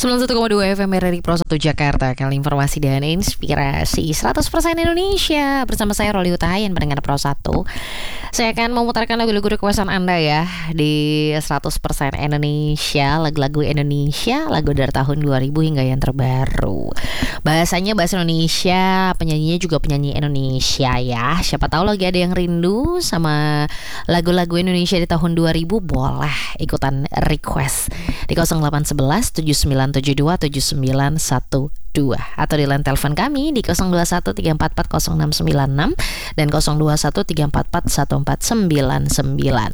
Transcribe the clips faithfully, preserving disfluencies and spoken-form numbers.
sembilan puluh satu koma dua F M R R I Pro satu Jakarta. Kali informasi dan inspirasi seratus persen Indonesia. Bersama saya Roli Utahayan pendengar Pro satu. Saya akan memutarkan lagu-lagu requestan Anda ya di seratus persen Indonesia. Lagu-lagu Indonesia, lagu dari tahun dua ribu hingga yang terbaru. Bahasanya bahasa Indonesia, penyanyinya juga penyanyi Indonesia ya. Siapa tahu lagi ada yang rindu sama lagu-lagu Indonesia di tahun dua ribu, boleh ikutan request di nol delapan satu satu tujuh sembilan tujuh dua tujuh sembilan satu dua atau di line telepon kami di nol dua satu tiga empat empat nol enam sembilan enam dan nol dua satu tiga empat empat satu empat sembilan sembilan.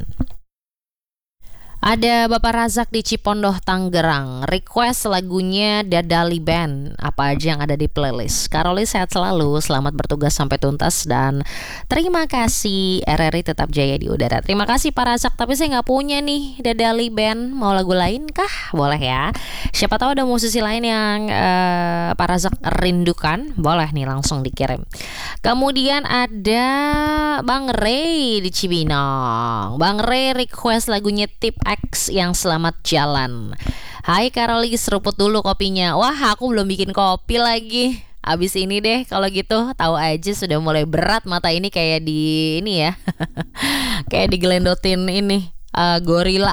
Ada Bapak Razak di Cipondoh, Tangerang. Request lagunya Dadali Band. Apa aja yang ada di playlist. Karoli sehat selalu, selamat bertugas sampai tuntas dan terima kasih. R R I tetap jaya di udara. Terima kasih Pak Razak, tapi saya nggak punya nih Dadali Band. Mau lagu lain kah? Boleh ya. Siapa tahu ada musisi lain yang uh, Pak Razak rindukan. Boleh nih langsung dikirim. Kemudian ada Bang Ray di Cibinong. Bang Ray request lagunya Tip X yang Selamat Jalan. Hai Karoli, seruput dulu kopinya. Wah, aku belum bikin kopi lagi. Abis ini deh kalau gitu. Tahu aja sudah mulai berat mata ini kayak di ini ya. Kayak digelendotin ini uh, gorila.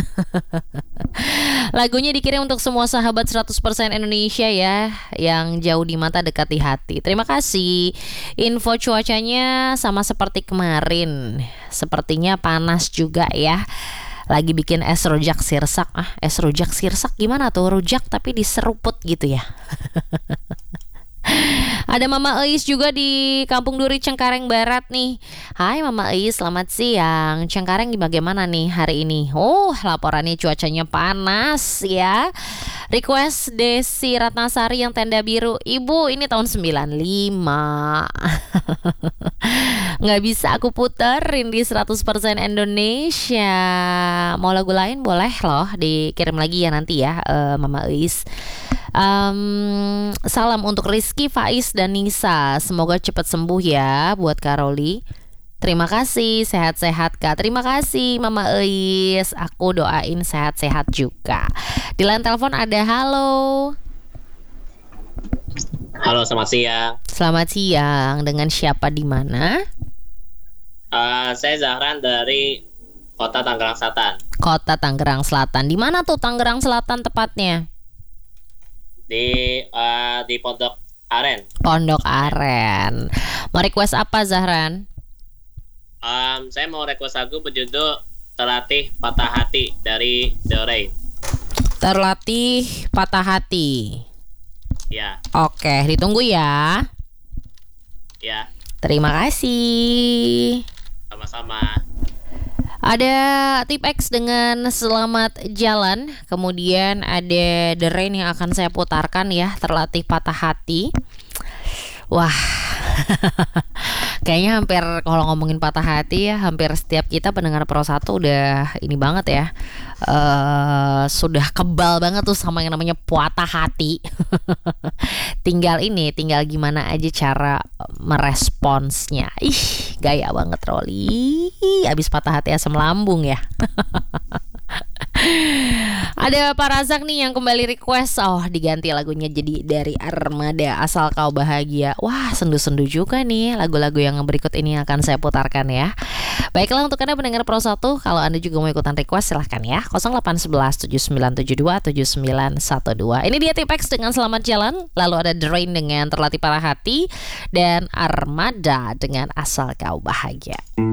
Lagunya dikirim untuk semua sahabat seratus persen Indonesia ya, yang jauh di mata dekat di hati. Terima kasih. Info cuacanya sama seperti kemarin. Sepertinya panas juga ya. Lagi bikin es rujak sirsak. Ah, es rujak sirsak gimana tuh? Rujak tapi diseruput gitu ya. Ada Mama Eis juga di Kampung Duri, Cengkareng Barat nih. Hai Mama Eis, selamat siang. Cengkareng bagaimana nih hari ini? Oh, laporannya cuacanya panas ya. Request Desi Ratnasari yang Tenda Biru. Ibu, ini tahun sembilan puluh lima. Nggak bisa aku puterin di seratus persen Indonesia. Mau lagu lain boleh loh, dikirim lagi ya nanti ya, uh, Mama Eis. Um, salam untuk Rizky, Faiz, dan Nisa. Semoga cepat sembuh ya buat Karoli. Terima kasih, sehat-sehat Kak. Terima kasih Mama Eis. Aku doain sehat-sehat juga. Di line telepon ada halo. Halo, selamat siang. Selamat siang. Dengan siapa di mana? Uh, saya Zahran dari Kota Tangerang Selatan. Kota Tangerang Selatan. Di mana tuh Tangerang Selatan tepatnya? Di uh, di Pondok Aren. Pondok Aren. Mau request apa Zahran? Um, saya mau request lagu berjudul Terlatih Patah Hati dari The Rain. Terlatih Patah Hati. Ya. Oke, ditunggu ya. Ya. Terima kasih. Sama-sama. Ada Tip X dengan Selamat Jalan. Kemudian ada The Rain yang akan saya putarkan ya, Terlatih Patah Hati. Wah, kayaknya hampir kalau ngomongin patah hati ya, hampir setiap kita pendengar Pro satu udah ini banget ya, uh, sudah kebal banget tuh sama yang namanya patah hati. Tinggal ini, tinggal gimana aja cara meresponsnya. Ih, gaya banget Roli. Abis patah hati asam lambung ya. Ada Pak Razak nih yang kembali request. Oh, diganti lagunya jadi dari Armada, Asal Kau Bahagia. Wah, sendu-sendu juga nih lagu-lagu yang berikut ini akan saya putarkan ya. Baiklah, untuk Anda pendengar Pro satu, kalau Anda juga mau ikutan request silahkan ya. nol delapan satu satu tujuh sembilan tujuh dua tujuh sembilan satu dua. Ini dia Tipex dengan Selamat Jalan. Lalu ada The Rain dengan Terlatih Patah Hati. Dan Armada dengan Asal Kau Bahagia.